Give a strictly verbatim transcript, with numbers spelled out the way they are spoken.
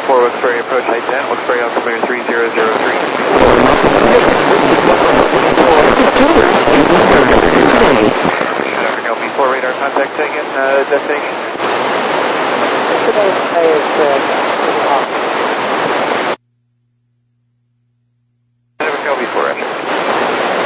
four, Wilkes-Barre approach height ten, Wilkes-Barre altimeter three zero zero three. African L P four radar contact taken, uh, destination. Today is uh,